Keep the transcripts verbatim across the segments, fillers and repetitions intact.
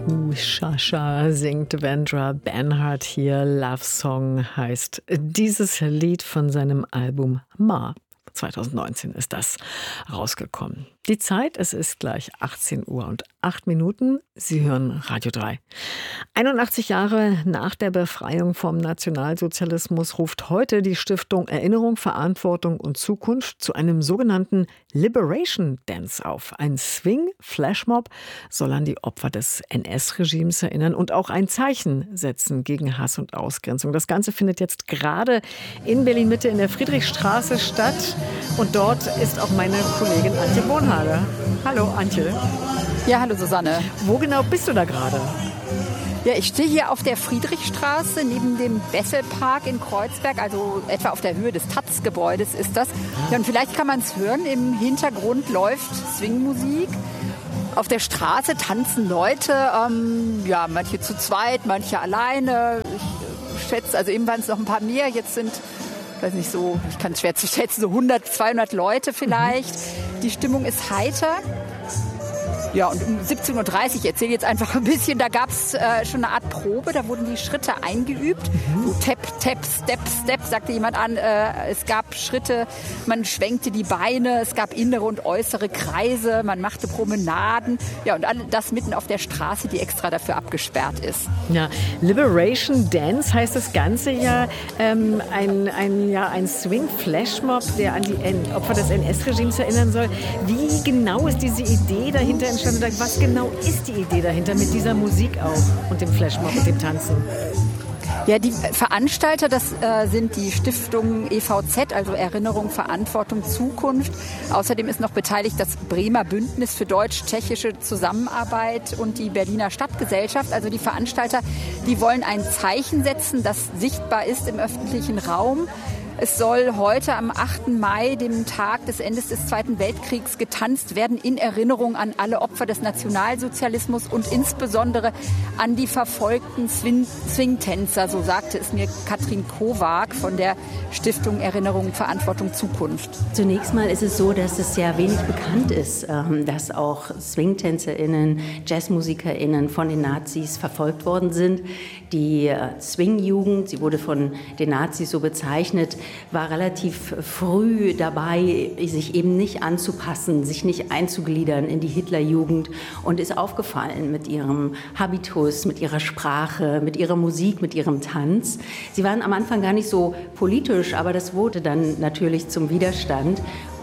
Shasha singt Vendra Banhart hier. Love Song heißt dieses Lied von seinem Album Ma. zwanzig neunzehn ist das rausgekommen. Die Zeit, es ist gleich achtzehn Uhr und acht Minuten. Sie hören Radio drei. einundachtzig Jahre nach der Befreiung vom Nationalsozialismus ruft heute die Stiftung Erinnerung, Verantwortung und Zukunft zu einem sogenannten Liberation Dance auf. Ein Swing-Flashmob soll an die Opfer des N S-Regimes erinnern und auch ein Zeichen setzen gegen Hass und Ausgrenzung. Das Ganze findet jetzt gerade in Berlin-Mitte in der Friedrichstraße statt. Und dort ist auch meine Kollegin Antje Bohnhage. Hallo Antje. Ja, hallo Susanne. Wo genau bist du da gerade? Ja, ich stehe hier auf der Friedrichstraße neben dem Besselpark in Kreuzberg, also etwa auf der Höhe des Taz-Gebäudes ist das. Ja, und vielleicht kann man es hören, im Hintergrund läuft Swingmusik. Auf der Straße tanzen Leute, ähm, ja, manche zu zweit, manche alleine. Ich schätze, also eben waren es noch ein paar mehr, jetzt sind... weiß nicht, so, ich kann es schwer zu schätzen, so hundert, zweihundert Leute vielleicht. Mhm. Die Stimmung ist heiter. Ja, und um siebzehn Uhr dreißig, ich erzähle jetzt einfach ein bisschen, da gab es äh, schon eine Art Probe, da wurden die Schritte eingeübt. Mhm. So Tap, Tap, Step, Step, sagte jemand an. Äh, es gab Schritte, man schwenkte die Beine, es gab innere und äußere Kreise, man machte Promenaden. Ja, und all das mitten auf der Straße, die extra dafür abgesperrt ist. Ja, Liberation Dance heißt das Ganze ja, ähm, ein, ein, ja, ein Swing-Flashmob, der an die N- Opfer des N S-Regimes erinnern soll. Wie genau ist diese Idee dahinter entstanden? Was genau ist die Idee dahinter mit dieser Musik auch und dem Flashmob und dem Tanzen? Ja, die Veranstalter, das äh, sind die Stiftung E V Z, also Erinnerung, Verantwortung, Zukunft. Außerdem ist noch beteiligt das Bremer Bündnis für deutsch-tschechische Zusammenarbeit und die Berliner Stadtgesellschaft. Also die Veranstalter, die wollen ein Zeichen setzen, das sichtbar ist im öffentlichen Raum. Es soll heute am achten Mai, dem Tag des Endes des Zweiten Weltkriegs, getanzt werden in Erinnerung an alle Opfer des Nationalsozialismus und insbesondere an die verfolgten Swing- Swing-Tänzer, so sagte es mir Katrin Kowak von der Stiftung Erinnerung, Verantwortung, Zukunft. Zunächst mal ist es so, dass es ja wenig bekannt ist, dass auch SwingtänzerInnen, JazzmusikerInnen von den Nazis verfolgt worden sind. Die Swing-Jugend, sie wurde von den Nazis so bezeichnet, war relativ früh dabei, sich eben nicht anzupassen, sich nicht einzugliedern in die Hitlerjugend und ist aufgefallen mit ihrem Habitus, mit ihrer Sprache, mit ihrer Musik, mit ihrem Tanz. Sie waren am Anfang gar nicht so politisch, aber das wurde dann natürlich zum Widerstand.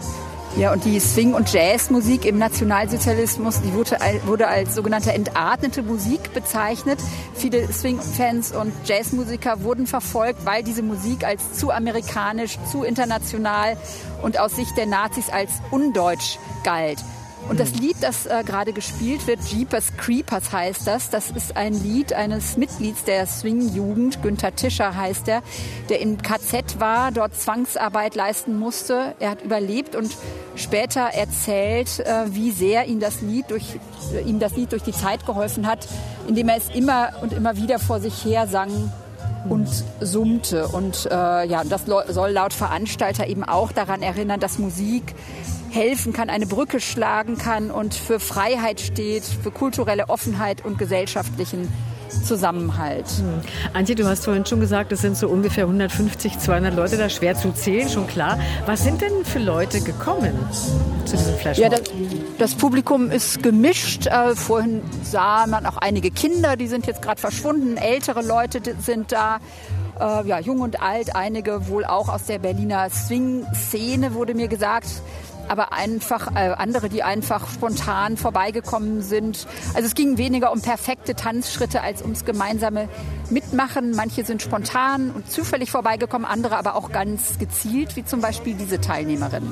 Ja, und die Swing- und Jazzmusik im Nationalsozialismus, die wurde, wurde als sogenannte entartete Musik bezeichnet. Viele Swing-Fans und Jazzmusiker wurden verfolgt, weil diese Musik als zu amerikanisch, zu international und aus Sicht der Nazis als undeutsch galt. Und das Lied, das äh, gerade gespielt wird, Jeepers Creepers heißt das. Das ist ein Lied eines Mitglieds der Swing-Jugend, Günther Tischer heißt er, der im K Z war, dort Zwangsarbeit leisten musste. Er hat überlebt und später erzählt, äh, wie sehr ihn das Lied durch, äh, ihm das Lied durch die Zeit geholfen hat, indem er es immer und immer wieder vor sich her sang und summte. Und äh, ja, das soll laut Veranstalter eben auch daran erinnern, dass Musik helfen kann, eine Brücke schlagen kann und für Freiheit steht, für kulturelle Offenheit und gesellschaftlichen Zusammenhalt. Hm. Antje, du hast vorhin schon gesagt, es sind so ungefähr hundertfünfzig, zweihundert Leute da, schwer zu zählen, schon klar. Was sind denn für Leute gekommen zu diesem Flashmob? Ja, das, das Publikum ist gemischt. Äh, vorhin sah man auch einige Kinder, die sind jetzt gerade verschwunden. Ältere Leute sind da. Äh, ja, jung und alt, einige wohl auch aus der Berliner Swing-Szene, wurde mir gesagt. Aber einfach äh, andere, die einfach spontan vorbeigekommen sind. Also es ging weniger um perfekte Tanzschritte als ums gemeinsame Mitmachen. Manche sind spontan und zufällig vorbeigekommen, andere aber auch ganz gezielt, wie zum Beispiel diese Teilnehmerin.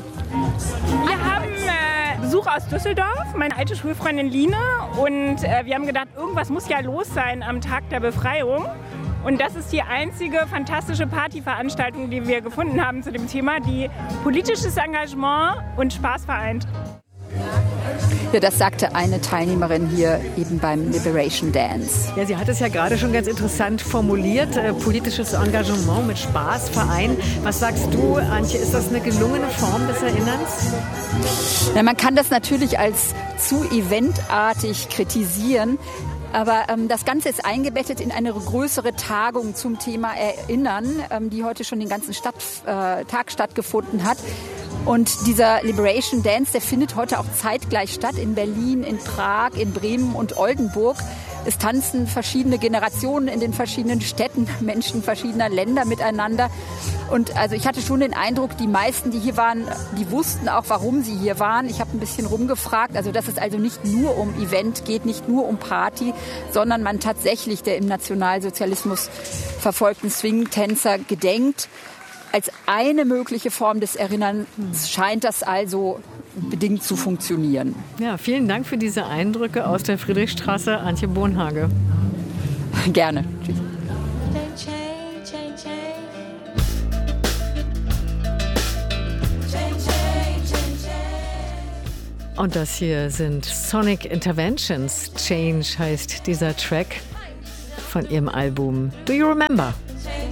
Wir haben äh, Besuch aus Düsseldorf, meine alte Schulfreundin Line. Und äh, wir haben gedacht, irgendwas muss ja los sein am Tag der Befreiung. Und das ist die einzige fantastische Partyveranstaltung, die wir gefunden haben zu dem Thema, die politisches Engagement und Spaß vereint. Ja, das sagte eine Teilnehmerin hier eben beim Liberation Dance. Ja, sie hat es ja gerade schon ganz interessant formuliert, äh, politisches Engagement mit Spaß vereinen. Was sagst du, Antje, ist das eine gelungene Form des Erinnerns? Ja, man kann das natürlich als zu eventartig kritisieren. Aber ähm, das Ganze ist eingebettet in eine größere Tagung zum Thema Erinnern, ähm, die heute schon den ganzen Stadt, äh, Tag stattgefunden hat. Und dieser Liberation Dance, der findet heute auch zeitgleich statt in Berlin, in Prag, in Bremen und Oldenburg. Es tanzen verschiedene Generationen in den verschiedenen Städten, Menschen verschiedener Länder miteinander. Und also ich hatte schon den Eindruck, die meisten, die hier waren, die wussten auch, warum sie hier waren. Ich habe ein bisschen rumgefragt, also dass es also nicht nur um Event geht, nicht nur um Party, sondern man tatsächlich der im Nationalsozialismus verfolgten Swing-Tänzer gedenkt. Als eine mögliche Form des Erinnerns scheint das also bedingt zu funktionieren. Ja, vielen Dank für diese Eindrücke aus der Friedrichstraße, Antje Bohnhage. Gerne. Tschüss. Und das hier sind Sonic Interventions. Change heißt dieser Track von ihrem Album Do You Remember?